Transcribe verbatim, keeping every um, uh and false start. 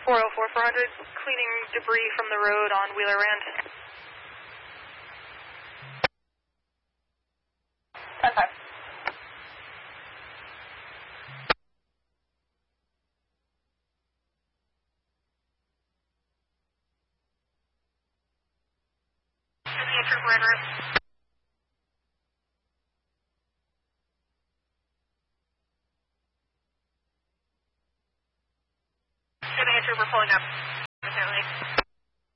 four oh four, four hundred, cleaning debris from the road on Wheeler Rand. ten five. City Trooper en route. City Trooper pulling up.